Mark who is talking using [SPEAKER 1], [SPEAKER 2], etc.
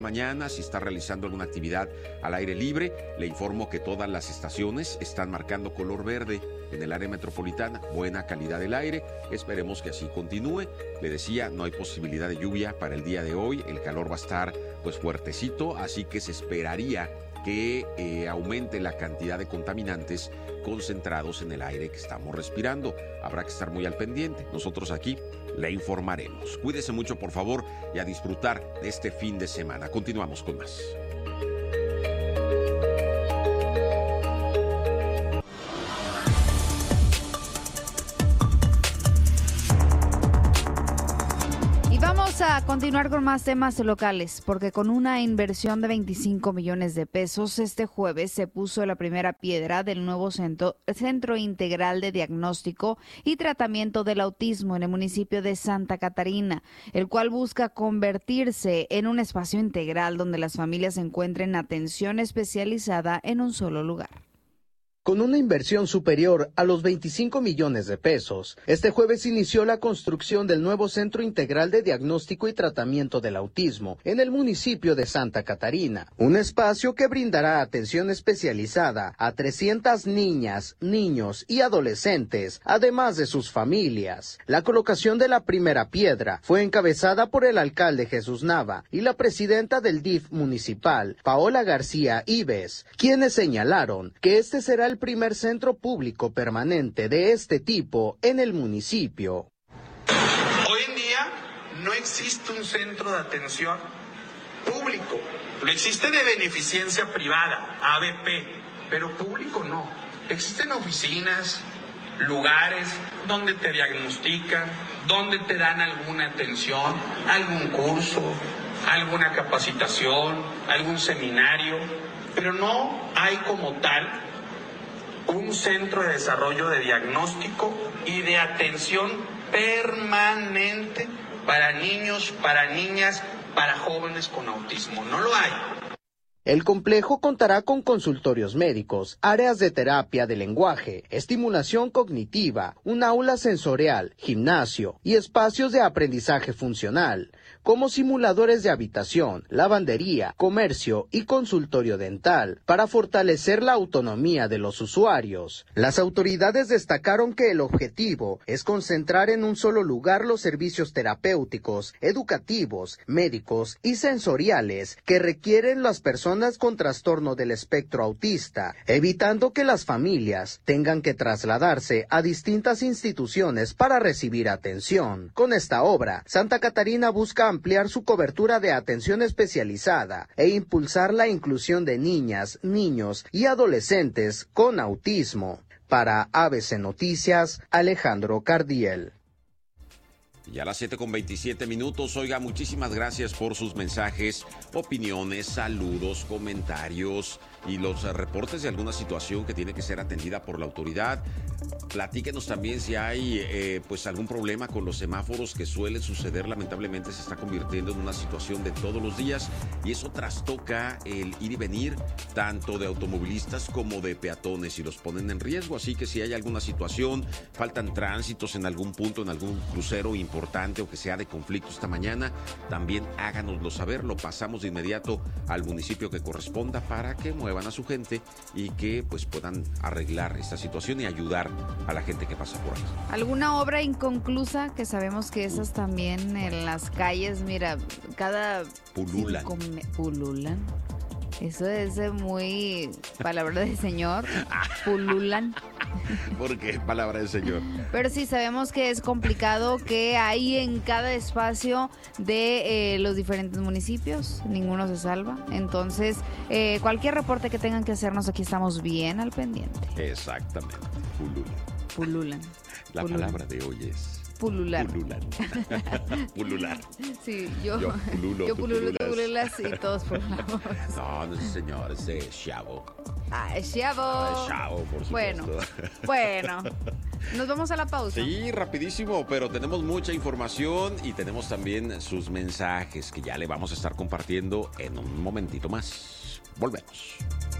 [SPEAKER 1] mañana, si está realizando alguna actividad al aire libre, le informo que todas las estaciones están marcando color verde en el área metropolitana, buena calidad del aire, esperemos que así continúe. Le decía, no hay posibilidad de lluvia para el día de hoy, el calor va a estar pues fuertecito, así que se esperaría que aumente la cantidad de contaminantes concentrados en el aire que estamos respirando. Habrá que estar muy al pendiente. Nosotros aquí le informaremos. Cuídese mucho, por favor, y a disfrutar de este fin de semana. Continuamos con más.
[SPEAKER 2] A continuar con más temas locales, porque con una inversión de 25 millones de pesos, este jueves se puso la primera piedra del nuevo Centro Integral de Diagnóstico y Tratamiento del Autismo en el municipio de Santa Catarina, el cual busca convertirse en un espacio integral donde las familias encuentren atención especializada en un solo lugar.
[SPEAKER 3] Con una inversión superior a los 25 millones de pesos, este jueves inició la construcción del nuevo Centro Integral de Diagnóstico y Tratamiento del Autismo en el municipio de Santa Catarina, un espacio que brindará atención especializada a 300 niñas, niños y adolescentes, además de sus familias. La colocación de la primera piedra fue encabezada por el alcalde Jesús Nava y la presidenta del DIF municipal, Paola García Ives, quienes señalaron que este será el primer centro público permanente de este tipo en el municipio.
[SPEAKER 4] Hoy en día no existe un centro de atención público, lo existe de beneficencia privada, ABP, pero público no. Existen oficinas, lugares donde te diagnostican, donde te dan alguna atención, algún curso, alguna capacitación, algún seminario, pero no hay como tal un centro de desarrollo de diagnóstico y de atención permanente para niños, para niñas, para jóvenes con autismo. No lo hay.
[SPEAKER 3] El complejo contará con consultorios médicos, áreas de terapia de lenguaje, estimulación cognitiva, un aula sensorial, gimnasio y espacios de aprendizaje funcional, como simuladores de habitación, lavandería, comercio y consultorio dental, para fortalecer la autonomía de los usuarios. Las autoridades destacaron que el objetivo es concentrar en un solo lugar los servicios terapéuticos, educativos, médicos y sensoriales que requieren las personas con trastorno del espectro autista, evitando que las familias tengan que trasladarse a distintas instituciones para recibir atención. Con esta obra, Santa Catarina busca ampliar su cobertura de atención especializada e impulsar la inclusión de niñas, niños y adolescentes con autismo. Para ABC Noticias, Alejandro Cardiel.
[SPEAKER 1] Ya a las 7:27. Oiga, muchísimas gracias por sus mensajes, opiniones, saludos, comentarios y los reportes de alguna situación que tiene que ser atendida por la autoridad. Platíquenos también si hay pues algún problema con los semáforos que suele suceder. Lamentablemente se está convirtiendo en una situación de todos los días y eso trastoca el ir y venir tanto de automovilistas como de peatones y los ponen en riesgo. Así que si hay alguna situación, faltan tránsitos en algún punto, en algún crucero importante o que sea de conflicto esta mañana, también háganoslo saber. Lo pasamos de inmediato al municipio que corresponda para que muevan a su gente y que pues puedan arreglar esta situación y ayudar a la gente que pasa por ahí.
[SPEAKER 2] ¿Alguna obra inconclusa? Que sabemos que esas también en las calles, mira, cada...
[SPEAKER 1] Pululan.
[SPEAKER 2] Pululan. Eso es muy palabra de señor. Pululan.
[SPEAKER 1] ¿Por qué palabra de señor?
[SPEAKER 2] Pero sí sabemos que es complicado, que hay en cada espacio de los diferentes municipios, ninguno se salva. Entonces, cualquier reporte que tengan que hacernos, aquí estamos bien al pendiente.
[SPEAKER 1] Exactamente, pululan.
[SPEAKER 2] Pululan.
[SPEAKER 1] La
[SPEAKER 2] Pululan.
[SPEAKER 1] palabra de hoy es...
[SPEAKER 2] Pulular.
[SPEAKER 1] Pulular.
[SPEAKER 2] Sí, yo
[SPEAKER 1] pululo,
[SPEAKER 2] yo
[SPEAKER 1] tú
[SPEAKER 2] pululo, tú
[SPEAKER 1] pululas.
[SPEAKER 2] pululas y todos pululamos.
[SPEAKER 1] No, señor, ese es chavo.
[SPEAKER 2] Es chavo.
[SPEAKER 1] Chavo, por supuesto.
[SPEAKER 2] Bueno. Nos vamos a la pausa.
[SPEAKER 1] Sí, rapidísimo, pero tenemos mucha información y tenemos también sus mensajes que ya le vamos a estar compartiendo en un momentito más. Volvemos.